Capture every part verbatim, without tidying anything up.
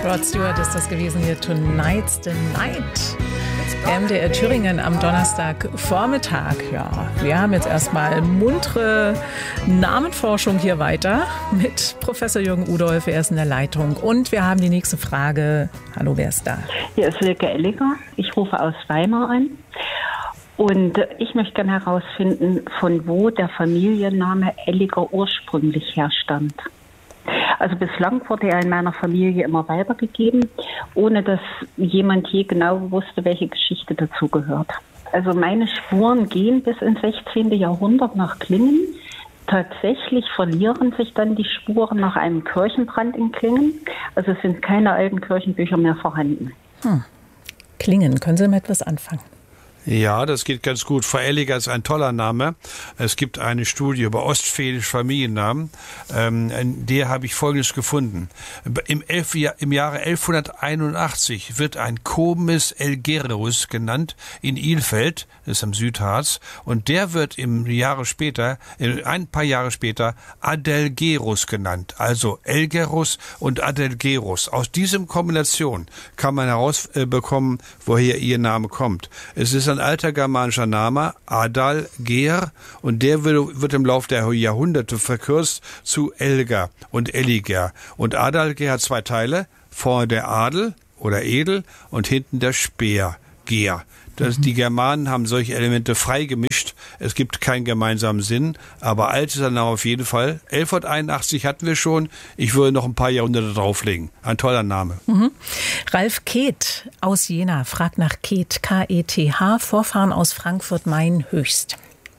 Rod Stewart ist das gewesen hier. Tonight's the Night. M D R Thüringen am Donnerstagvormittag. Ja, wir haben jetzt erstmal muntere Namenforschung hier weiter mit Professor Jürgen Udolph. Er ist in der Leitung. Und wir haben die nächste Frage. Hallo, wer ist da? Hier ist Silke Elliger. Ich rufe aus Weimar an. Und ich möchte gerne herausfinden, von wo der Familienname Elliger ursprünglich herstammt. Also bislang wurde er in meiner Familie immer weitergegeben, ohne dass jemand je genau wusste, welche Geschichte dazugehört. Also meine Spuren gehen bis ins sechzehnten Jahrhundert nach Klingen. Tatsächlich verlieren sich dann die Spuren nach einem Kirchenbrand in Klingen. Also es sind keine alten Kirchenbücher mehr vorhanden. Hm. Klingen, können Sie damit etwas anfangen? Ja, das geht ganz gut. Frau Elliger ist ein toller Name. Es gibt eine Studie über ostfälische Familiennamen. Ähm, in der habe ich Folgendes gefunden. Im, elf, im Jahre elfhunderteinundachtzig wird ein Comes Elgerus genannt in Ilfeld, das ist am Südharz, und der wird im Jahre später, ein paar Jahre später, Adelgerus genannt. Also Elgerus und Adelgerus. Aus diesem Kombination kann man herausbekommen, woher ihr Name kommt. Es ist ein alter germanischer Name, Adalger, und der wird, wird im Laufe der Jahrhunderte verkürzt zu Elger und Elliger. Und Adalger hat zwei Teile, vorne der Adel oder Edel und hinten der Speer, Ger. Das, die Germanen haben solche Elemente frei gemischt. Es gibt keinen gemeinsamen Sinn, aber alt ist der Name auf jeden Fall. elfhunderteinundachtzig hatten wir schon. Ich würde noch ein paar Jahrhunderte drauflegen. Ein toller Name. Mhm. Ralf Keth aus Jena fragt nach Keth, K E T H, Vorfahren aus Frankfurt-Main-Höchst.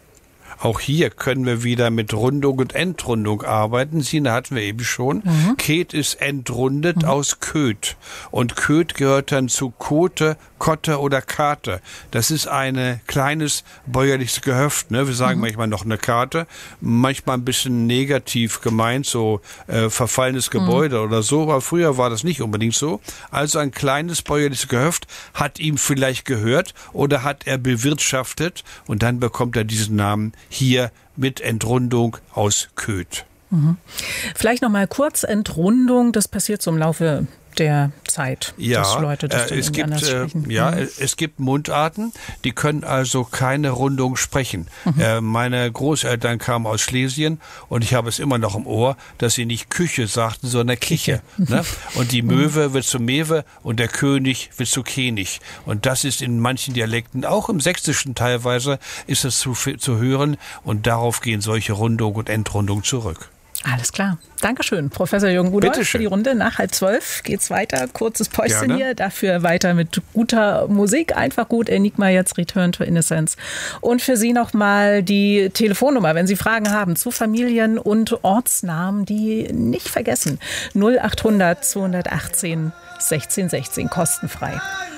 Auch hier können wir wieder mit Rundung und Entrundung arbeiten. Sina hatten wir eben schon. Mhm. Keth ist entrundet mhm. aus Köth. Und Köth gehört dann zu Kote, Kotte oder Karte. Das ist ein kleines bäuerliches Gehöft. Ne? Wir sagen mhm. manchmal noch eine Karte. Manchmal ein bisschen negativ gemeint, so äh, verfallenes Gebäude mhm. oder so. Aber früher war das nicht unbedingt so. Also ein kleines bäuerliches Gehöft hat ihm vielleicht gehört oder hat er bewirtschaftet. Und dann bekommt er diesen Namen hier mit Entrundung aus Köth. Mhm. Vielleicht noch mal kurz Entrundung, das passiert so im Laufe der Zeit, ja, dass Leute das äh, es gibt äh, ja mhm. es gibt Mundarten, die können also keine Rundung sprechen. Mhm. Äh, meine Großeltern kamen aus Schlesien und ich habe es immer noch im Ohr, dass sie nicht Küche sagten, sondern Kiche. Mhm. Ne? Und die Möwe wird zu Mewe und der König wird zu König. Und das ist in manchen Dialekten, auch im Sächsischen teilweise, ist es zu, zu hören und darauf gehen solche Rundung und Entrundung zurück. Alles klar. Dankeschön, Professor Jürgen Udolph, für die Runde. Nach halb zwölf geht's weiter. Kurzes Päuschen Gerne. Hier. Dafür weiter mit guter Musik. Einfach gut. Enigma jetzt, Return to Innocence. Und für Sie nochmal die Telefonnummer, wenn Sie Fragen haben zu Familien- und Ortsnamen, die nicht vergessen. null achthundert zweihundertachtzehn sechzehn sechzehn, kostenfrei.